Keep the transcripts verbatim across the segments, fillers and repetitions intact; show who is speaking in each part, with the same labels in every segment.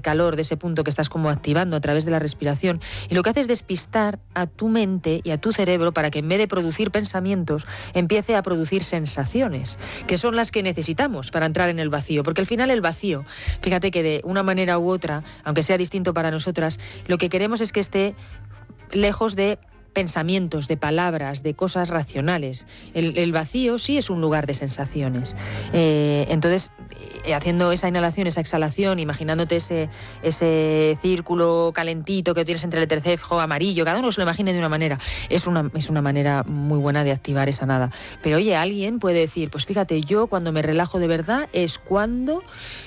Speaker 1: calor, de ese punto que estás como activando a través de la respiración, y lo que hace es despistar a tu mente y a tu cerebro para que en vez de producir pensamientos, empiece a producir sensaciones, que son las que necesitamos para entrar en el vacío, porque al final el vacío, fíjate que de una manera u otra, aunque sea distinto para nosotras, lo que queremos es que esté lejos de pensamientos, de palabras, de cosas racionales. El, el vacío sí es un lugar de sensaciones. Eh, entonces, eh, haciendo esa inhalación, esa exhalación, imaginándote ese, ese círculo calentito que tienes entre el entrecejo amarillo, cada uno se lo imagine de una manera. Es una, es una manera muy buena de activar esa nada. Pero oye, alguien puede decir, pues fíjate, yo cuando me relajo de verdad es cuando...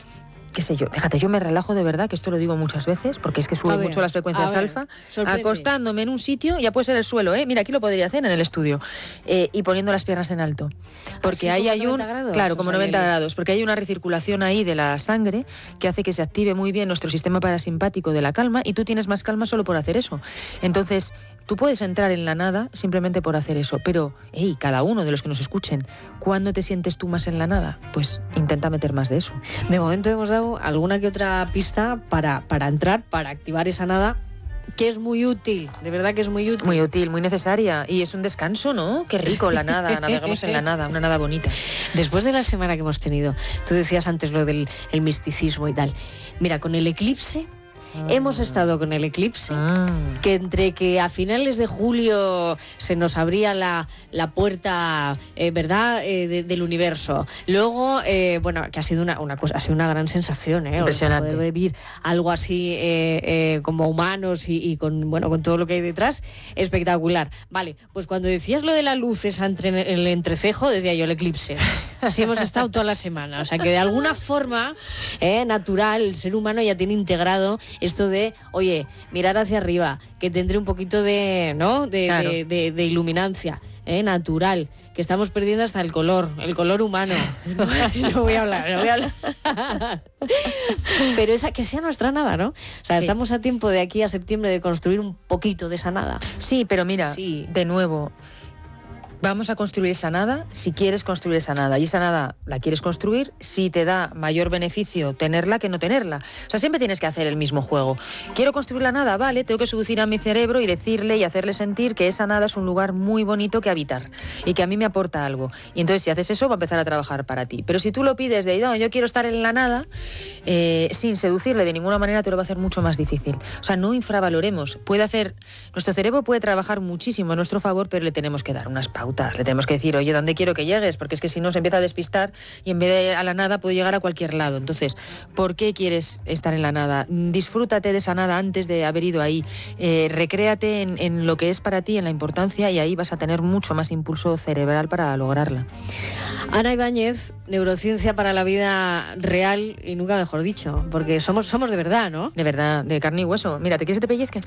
Speaker 1: qué sé yo, fíjate, yo me relajo de verdad, que esto lo digo muchas veces, porque es que suben mucho las frecuencias alfa, acostándome en un sitio, ya puede ser el suelo, ¿eh? Mira, aquí lo podría hacer en el estudio, eh, y poniendo las piernas en alto. Porque ahí hay un... Grados, claro, como noventa el... grados, porque hay una recirculación ahí de la sangre que hace que se active muy bien nuestro sistema parasimpático de la calma, y tú tienes más calma solo por hacer eso. Entonces... tú puedes entrar en la nada simplemente por hacer eso, pero, hey, cada uno de los que nos escuchen, ¿cuándo te sientes tú más en la nada? Pues intenta meter más de eso.
Speaker 2: De momento hemos dado alguna que otra pista para, para entrar, para activar esa nada, que es muy útil, de verdad que es muy útil.
Speaker 1: Muy útil, muy necesaria, y es un descanso, ¿no? Qué rico la nada, navegamos en la nada, una nada bonita.
Speaker 2: Después de la semana que hemos tenido, tú decías antes lo del el misticismo y tal, mira, con el eclipse... Ah. Hemos estado con el eclipse, ah. que entre que a finales de julio se nos abría la, la puerta, eh, ¿verdad?, eh, de, del universo. Luego, eh, bueno, que ha sido una, una cosa, ha sido una gran sensación, ¿eh?
Speaker 1: Impresionante.
Speaker 2: Poder vivir algo así eh, eh, como humanos y, y con, bueno, con todo lo que hay detrás, espectacular. Vale, pues cuando decías lo de la luz esa entre el entrecejo, decía yo el eclipse. Así hemos estado toda la semana. O sea que de alguna forma eh, natural, el ser humano ya tiene integrado esto de, oye, mirar hacia arriba, que tendré un poquito de, ¿no? De, claro. de, de, de iluminancia, ¿eh? Natural, que estamos perdiendo hasta el color, el color humano. No, no voy a hablar, no voy a hablar. Pero esa que sea nuestra nada, ¿no? O sea, sí. Estamos a tiempo de aquí a septiembre de construir un poquito de esa nada.
Speaker 1: Sí, pero mira, sí. de nuevo... vamos a construir esa nada si quieres construir esa nada. Y esa nada la quieres construir si te da mayor beneficio tenerla que no tenerla. O sea, siempre tienes que hacer el mismo juego. Quiero construir la nada, vale, tengo que seducir a mi cerebro y decirle y hacerle sentir que esa nada es un lugar muy bonito que habitar y que a mí me aporta algo. Y entonces si haces eso va a empezar a trabajar para ti. Pero si tú lo pides de, no, yo quiero estar en la nada, eh, sin seducirle de ninguna manera, te lo va a hacer mucho más difícil. O sea, no infravaloremos. Puede hacer... Nuestro cerebro puede trabajar muchísimo a nuestro favor, pero le tenemos que dar unas pautas. Le tenemos que decir, oye, ¿dónde quiero que llegues? Porque es que si no se empieza a despistar y en vez de a la nada puede llegar a cualquier lado. Entonces, ¿por qué quieres estar en la nada? Disfrútate de esa nada antes de haber ido ahí. Eh, recréate en, en lo que es para ti, en la importancia, y ahí vas a tener mucho más impulso cerebral para lograrla.
Speaker 2: Ana Ibáñez, neurociencia para la vida real y nunca mejor dicho, porque somos, somos de verdad, ¿no?
Speaker 1: De verdad, de carne y hueso. Mira, ¿te quieres que te pellizque?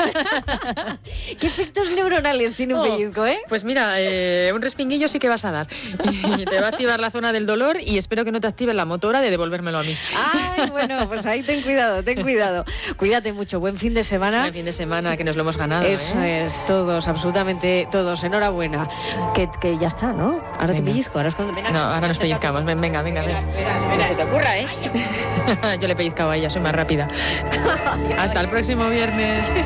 Speaker 2: ¿Qué efectos neuronales tiene un oh, pellizco, eh?
Speaker 1: Pues mira, eh, un respinguillo sí que vas a dar. Y te va a activar la zona del dolor y espero que no te active la motora de devolvérmelo a mí.
Speaker 2: Ay, bueno, pues ahí ten cuidado, ten cuidado. Cuídate mucho, buen fin de semana.
Speaker 1: Buen fin de semana, que nos lo hemos ganado.
Speaker 2: Eso
Speaker 1: ¿eh?
Speaker 2: es, todos, absolutamente todos. Enhorabuena. Que, que ya está, ¿no? Ahora venga. Te pellizco, ahora es cuando... Venga,
Speaker 1: no, ahora nos pellizcamos. Ven, venga, venga, venga.
Speaker 2: Espera, espera,
Speaker 1: se te ocurra, ¿eh? Yo le he pellizcado a ella, soy más rápida. Hasta el próximo viernes.